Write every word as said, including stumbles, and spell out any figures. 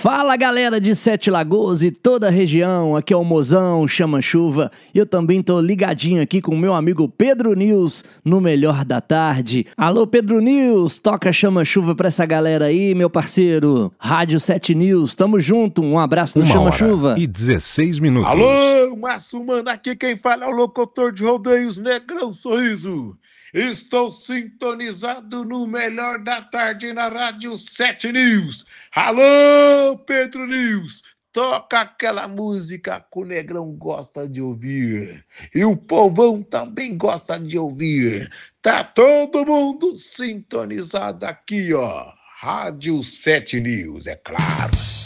Fala galera de Sete Lagoas e toda a região, aqui é o Mozão, Chama Chuva, e eu também tô ligadinho aqui com o meu amigo Pedro News no Melhor da Tarde. Alô Pedro News, toca Chama Chuva pra essa galera aí, meu parceiro. Rádio Sete News, tamo junto, um abraço do Uma Chama hora Chuva. e dezesseis minutos. Alô, Márcio Mano, aqui quem fala é o locutor de rodeios Negrão Sorriso. Estou sintonizado no Melhor da Tarde na Rádio Sete News. Alô, Pedro News, toca aquela música que o Negrão gosta de ouvir. E o povão também gosta de ouvir. Tá todo mundo sintonizado aqui, ó. Rádio Sete News, é claro.